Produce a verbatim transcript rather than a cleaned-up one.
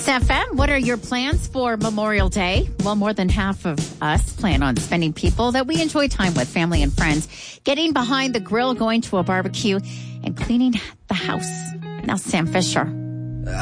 Kiss F M, what are your plans for Memorial Day? Well, more than half of us plan on spending people that we enjoy time with, family and friends, getting behind the grill, going to a barbecue, and cleaning the house. Now, Sam Fisher,